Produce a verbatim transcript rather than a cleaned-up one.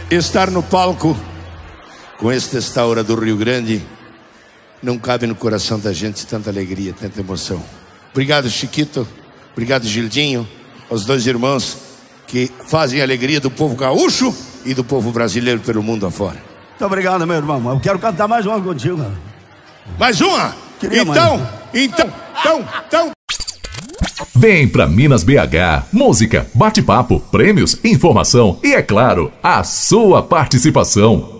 estar no palco com esta estaura do Rio Grande, não cabe no coração da gente tanta alegria, tanta emoção. Obrigado, Chiquito. Obrigado, Gildinho. Os dois irmãos que fazem a alegria do povo gaúcho e do povo brasileiro pelo mundo afora. Muito obrigado, meu irmão. Eu quero cantar mais uma contigo, cara. Mais uma? Queria então, mais. então, então, então. Vem pra Minas B H. Música, bate-papo, prêmios, informação e, é claro, a sua participação.